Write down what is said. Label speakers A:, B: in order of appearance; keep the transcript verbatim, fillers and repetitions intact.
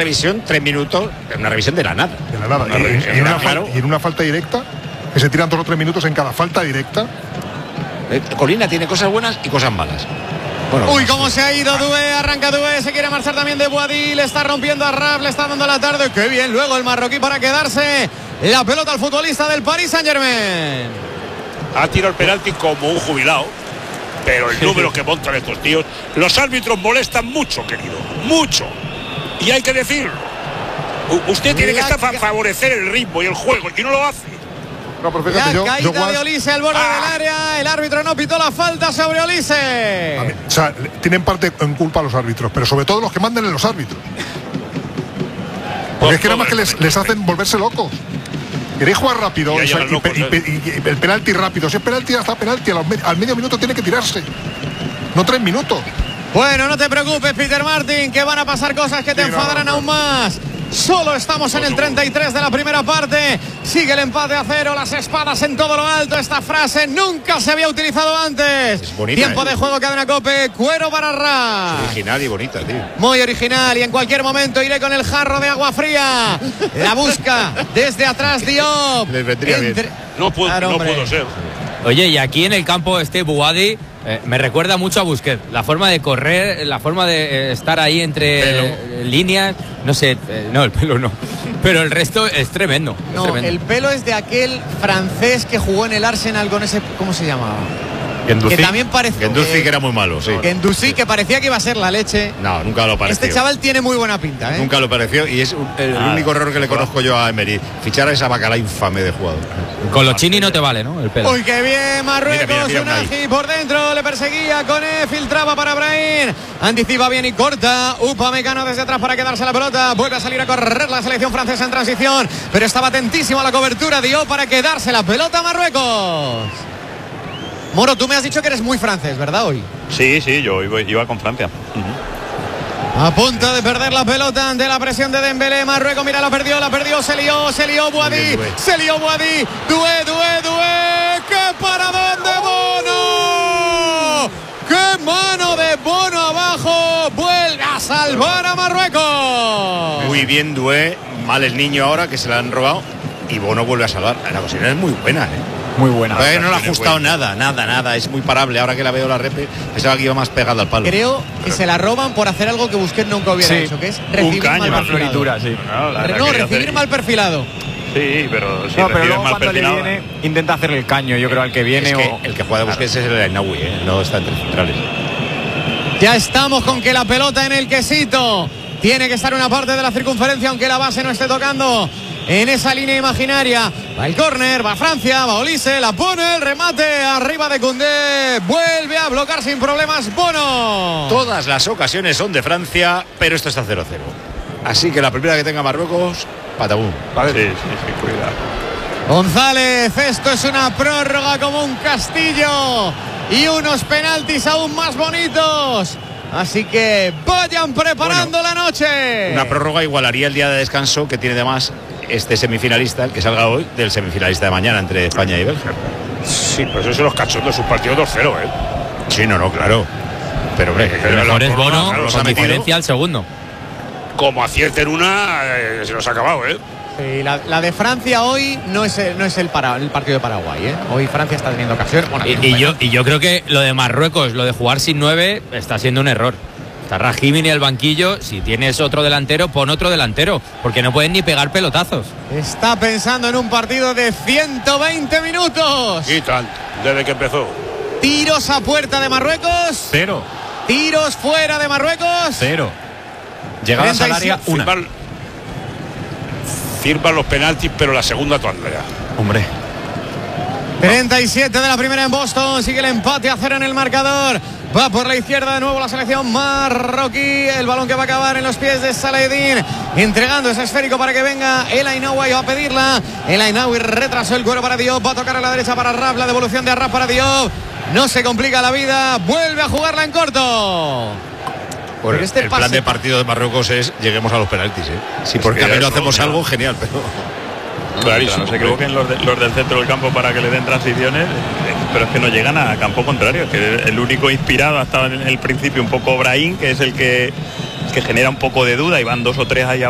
A: revisión, tres minutos, una revisión de la nada.
B: De la nada.
A: Una
B: Y,
A: revisión,
B: y en una
A: claro.
B: fal- y en una falta directa, que se tiran dos o tres minutos en cada falta directa.
A: Eh, Colina tiene cosas buenas y cosas malas. Bueno,
C: Uy,
A: no
C: cómo
A: sé.
C: se ha ido Doué, arranca Doué, se quiere marchar también de Boadí, le está rompiendo a Raf, le está dando la tarde, qué bien luego el marroquí para quedarse la pelota al futbolista del Paris Saint-Germain.
D: Ha tirado el penalti como un jubilado, pero el número que montan estos tíos, los árbitros molestan mucho, querido, mucho. Y hay que decirlo. U- usted tiene que
C: La
D: estar fa-
C: ca-
D: favorecer el ritmo y el juego, y no lo hace.
B: No, pero
C: La
B: fíjate, yo,
C: caída
B: yo
C: de
B: Guas-
C: Olise al borde
D: Ah.
C: del área, el árbitro no pitó la falta sobre
B: a mí,
C: Olise.
B: o sea, le- tienen parte en culpa los árbitros, pero sobre todo los que mandan en los árbitros. Porque es que nada más que les, les hacen volverse locos. Queréis jugar rápido
D: Ya
B: y,
D: llegan
B: y-
D: locos,
B: y-
D: ¿eh?
B: y- y el penalti rápido. Si es penalti, hasta penalti. A los me- al medio minuto tiene que tirarse. No tres minutos.
C: Bueno, no te preocupes, Peter Martin, que van a pasar cosas que te
B: Sí, no,
C: enfadarán
B: no, no.
C: aún más. Solo estamos en el treinta y tres de la primera parte. Sigue el empate a cero, las espadas en todo lo alto. Esta frase nunca se había utilizado antes.
A: Es bonita,
C: Tiempo
A: ¿eh?
C: de juego, cadena Cope, cuero para Raf.
A: Original y bonita, tío.
C: Muy original y en cualquier momento iré con el jarro de agua fría. La busca desde atrás Diop.
A: Les vendría bien.
D: No puedo,
C: Claro,
D: no
C: hombre.
D: puedo ser.
E: Oye, y aquí en el campo este Boadí eh, me recuerda mucho a Busquets. La forma de correr, la forma de eh, estar ahí entre
A: Pelo.
E: eh, líneas, no sé, eh, no, el pelo no. Pero el resto es tremendo. es
C: No,
E: tremendo.
C: el pelo es de aquel francés que jugó en el Arsenal con ese, ¿cómo se llamaba? Que también parece
A: Gendouzi, que era muy malo, sí.
C: Gendouzi, que parecía que iba a ser la leche.
A: No, nunca lo pareció.
C: Este chaval tiene muy buena pinta, ¿eh?
A: Nunca lo pareció y es un- el
E: Ah.
A: único error que le conozco yo a Emery. Fichar a esa bacala infame de jugador.
E: Con los chinis no te vale, ¿no? El pelo.
C: Uy, qué bien, Marruecos,
A: Mira, mira, mira,
C: Unahi por dentro, le perseguía, Koné, filtraba para Brahim, anticipa bien y corta, Upamecano desde atrás para quedarse la pelota, vuelve a salir a correr la selección francesa en transición, pero estaba atentísimo a la cobertura, dio para quedarse la pelota a Marruecos. Moro, tú me has dicho que eres muy francés, ¿verdad, hoy?
F: Sí, sí, yo iba, iba con Francia.
C: A punto de perder la pelota ante la presión de Dembélé. Marruecos, mira, la perdió, la perdió, se lió, se lió Boadí,
A: bien, Doué.
C: se lió Boadí. Doué, Doué, Doué. ¡Qué paradón de Bono! ¡Qué mano de Bono abajo! Vuelve a salvar a Marruecos.
A: Muy bien, Doué. Mal el niño ahora que se la han robado. Y Bono vuelve a salvar. La ocasión es muy buena, ¿eh?
E: Muy buena.
A: Todavía no le ha ajustado nada, nada, nada. Es muy parable. Ahora que la veo la repe, pensaba que iba más pegada al palo.
C: Creo que se la roban por hacer algo que Busquets nunca hubiera
E: Sí.
C: hecho, que es recibir
F: caño,
C: mal
F: una
C: perfilado.
E: floritura, sí.
F: No, la- la
C: No,
F: quería
C: recibir
F: hacer-
C: mal perfilado.
F: Sí, pero si
G: No, pero
F: recibes
G: luego
F: mal
G: cuando le
F: perfilado,
G: viene, intenta hacerle el caño, yo creo, al que viene.
A: Es que
G: o...
A: el que juega de Busquets es el Ainaoui, ¿eh? No está entre centrales.
C: Ya estamos con que la pelota en el quesito tiene que estar una parte de la circunferencia, aunque la base no esté tocando en esa línea imaginaria. Va el córner, va Francia, va Olise, la pone, el remate arriba de Koundé, vuelve a bloquear sin problemas Bono.
A: Todas las ocasiones son de Francia, pero esto está cero cero. Así que la primera que tenga Marruecos, patabú.
F: Sí, sí, sí, cuidado.
C: González, esto es una prórroga como un castillo y unos penaltis aún más bonitos. Así que vayan preparando
A: Bueno,
C: la noche.
A: Una prórroga igualaría el día de descanso que tiene de más este semifinalista, el que salga hoy, del semifinalista de mañana entre España y Bélgica.
D: Sí, pues eso se los cachondos sus partidos dos cero, ¿eh?
A: Sí, no, no, claro. Pero hombre,
D: Pero
E: El mejor
D: la
E: es
D: prórroga,
E: Bono,
D: claro, los
E: con
D: ha metido.
E: diferencia al segundo.
D: Como acierten una, eh, se los ha acabado, ¿eh?
C: Sí, la, la de Francia hoy no es el, no es el, para, el partido de Paraguay, ¿eh? Hoy Francia está teniendo ocasión. Bueno,
E: Y, y yo, y yo creo que lo de Marruecos, lo de jugar sin nueve, está siendo un error. Está Rahimi en el banquillo. Si tienes otro delantero, pon otro delantero, porque no pueden ni pegar pelotazos.
C: está pensando en un partido de ciento veinte minutos.
D: Y tanto, desde que empezó.
C: Tiros a puerta de Marruecos.
E: Cero.
C: Tiros fuera de Marruecos.
E: Cero. Llegadas al área, una.
D: Firman, firman los penaltis, pero la segunda tanda ya.
E: Hombre.
C: treinta y siete de la primera en Boston. Sigue el empate a cero en el marcador. Va por la izquierda de nuevo la selección marroquí. El balón que va a acabar en los pies de Saladin, entregando ese esférico para que venga el Ainaoui. Va a pedirla. El Ainaoui retrasó el cuero para Diop. Va a tocar a la derecha para Raf. La devolución de Raf para Diop. No se complica la vida. Vuelve a jugarla en corto.
A: Bueno,
C: Pero este
A: el plan
C: pase-
A: de partido de Marruecos es lleguemos a los penaltis, ¿eh? Si por
D: mira
A: camino
D: eso,
A: hacemos
D: mira.
A: algo, genial, pero...
F: Clarísimo, no se equivoquen los, de- los del centro del campo para que le den transiciones, eh, pero es que no llegan a campo contrario. Es que el único inspirado ha estado en el principio un poco Brahim, que es el que, que genera un poco de duda, y van dos o tres ahí